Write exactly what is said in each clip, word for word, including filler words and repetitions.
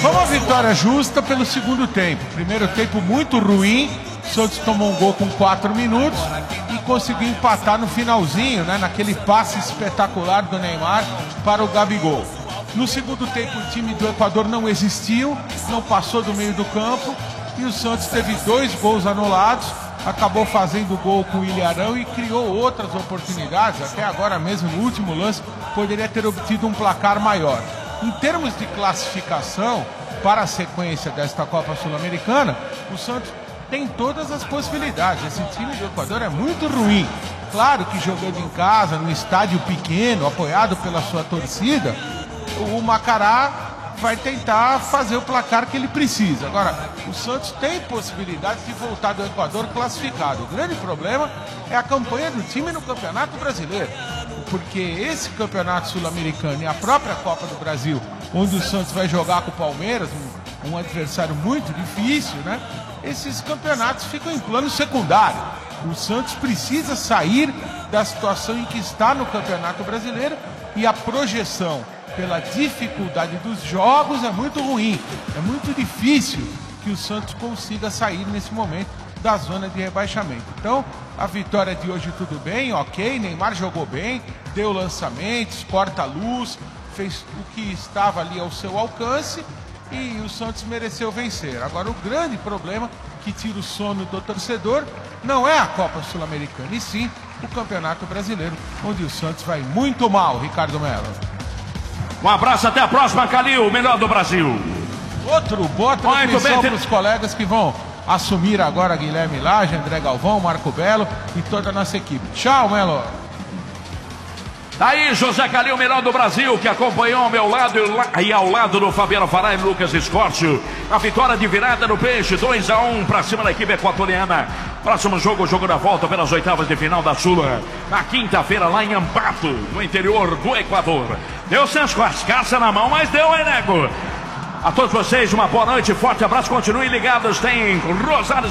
Foi uma vitória justa pelo segundo tempo. Primeiro tempo muito ruim. O Santos tomou um gol com quatro minutos e conseguiu empatar no finalzinho, né, naquele passe espetacular do Neymar para o Gabigol. No segundo tempo, o time do Equador não existiu, não passou do meio do campo e o Santos teve dois gols anulados, acabou fazendo gol com o Ilharão e criou outras oportunidades. Até agora mesmo, no último lance, poderia ter obtido um placar maior. Em termos de classificação para a sequência desta Copa Sul-Americana, o Santos tem todas as possibilidades. Esse time do Equador é muito ruim. Claro que jogando em casa, num estádio pequeno, apoiado pela sua torcida, o Macará vai tentar fazer o placar que ele precisa. Agora, o Santos tem possibilidade de voltar do Equador classificado. O grande problema é a campanha do time no Campeonato Brasileiro. Porque esse Campeonato Sul-Americano e a própria Copa do Brasil, onde o Santos vai jogar com o Palmeiras, um, um adversário muito difícil, né? Esses campeonatos ficam em plano secundário. O Santos precisa sair da situação em que está no Campeonato Brasileiro e a projeção pela dificuldade dos jogos é muito ruim. É muito difícil que o Santos consiga sair nesse momento da zona de rebaixamento. Então, a vitória de hoje tudo bem, ok, Neymar jogou bem, deu lançamentos, corta-luz, fez o que estava ali ao seu alcance e o Santos mereceu vencer. Agora, o grande problema que tira o sono do torcedor não é a Copa Sul-Americana, e sim o Campeonato Brasileiro, onde o Santos vai muito mal, Ricardo Mello. Um abraço, até a próxima, Calil, o melhor do Brasil. Outro boa transmissão para os colegas que vão assumir agora Guilherme Lage, André Galvão, Marco Belo e toda a nossa equipe. Tchau, Melo. Daí José Calil, o melhor do Brasil, que acompanhou ao meu lado e ao lado do Fabiano Fará e Lucas Escórcio. A vitória de virada no Peixe, dois a um para cima da equipe equatoriana. Próximo jogo, o jogo da volta pelas oitavas de final da Sula. Na quinta-feira, lá em Ambato, no interior do Equador. Deu Santos com as caças na mão, mas deu, hein, nego? A todos vocês, uma boa noite, forte abraço, continuem ligados. Tem Rosário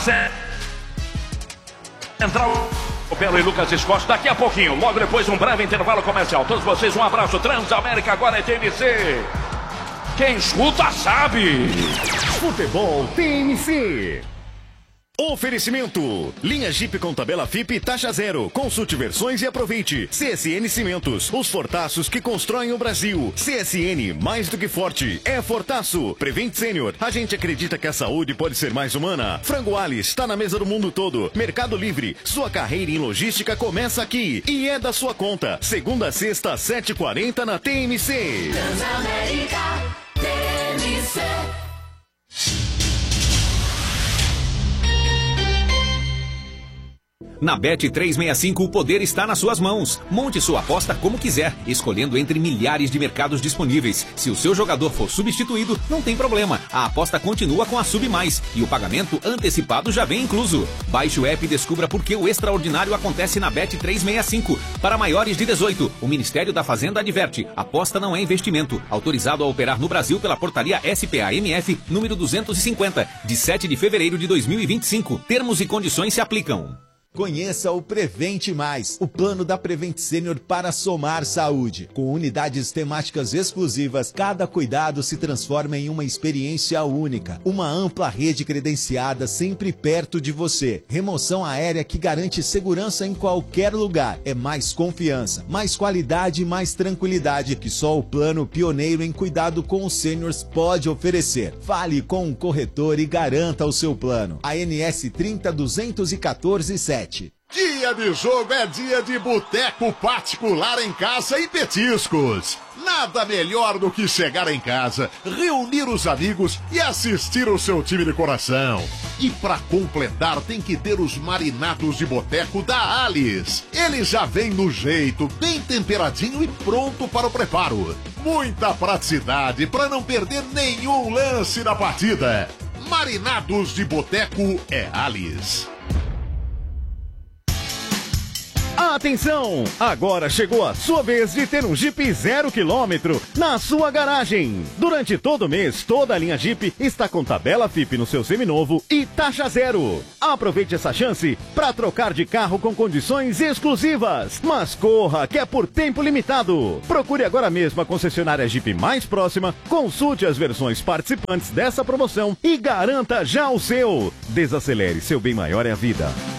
Central. O Belo e Lucas Escócio daqui a pouquinho, logo depois um breve intervalo comercial. Todos vocês um abraço, Transamérica agora é T N C. Quem escuta sabe. Futebol T N C. Oferecimento. Linha Jeep com tabela F I P e taxa zero. Consulte versões e aproveite. C S N Cimentos. Os fortaços que constroem o Brasil. C S N, mais do que forte, é fortaço. Prevent Sênior. A gente acredita que a saúde pode ser mais humana. Frango Alice está na mesa do mundo todo. Mercado Livre. Sua carreira em logística começa aqui. E é da sua conta. Segunda a sexta, sete e quarenta na T N C. Transamérica T N C. Na Bet trezentos e sessenta e cinco, o poder está nas suas mãos. Monte sua aposta como quiser, escolhendo entre milhares de mercados disponíveis. Se o seu jogador for substituído, não tem problema. A aposta continua com a Sub Mais e o pagamento antecipado já vem incluso. Baixe o app e descubra por que o extraordinário acontece na Bet trezentos e sessenta e cinco. Para maiores de dezoito, o Ministério da Fazenda adverte: aposta não é investimento. Autorizado a operar no Brasil pela portaria S P A M F número duzentos e cinquenta, de sete de fevereiro de dois mil e vinte e cinco. Termos e condições se aplicam. Conheça o Prevente Mais, o plano da Prevent Sênior para somar saúde. Com unidades temáticas exclusivas, cada cuidado se transforma em uma experiência única. Uma ampla rede credenciada sempre perto de você. Remoção aérea que garante segurança em qualquer lugar. É mais confiança, mais qualidade e mais tranquilidade que só o plano pioneiro em cuidado com os sêniors pode oferecer. Fale com o corretor e garanta o seu plano. A N S trinta, duzentos e quatorze, sete. Dia de jogo é dia de boteco particular em casa e petiscos. Nada melhor do que chegar em casa, reunir os amigos e assistir o seu time de coração. E para completar tem que ter os marinados de boteco da Alice. Ele já vem no jeito, bem temperadinho e pronto para o preparo. Muita praticidade para não perder nenhum lance da partida. Marinados de boteco é Alice. Atenção! Agora chegou a sua vez de ter um Jeep zero quilômetro na sua garagem. Durante todo o mês, toda a linha Jeep está com tabela F I P no seu seminovo e taxa zero. Aproveite essa chance para trocar de carro com condições exclusivas. Mas corra, que é por tempo limitado. Procure agora mesmo a concessionária Jeep mais próxima, consulte as versões participantes dessa promoção e garanta já o seu. Desacelere, seu bem maior é a vida.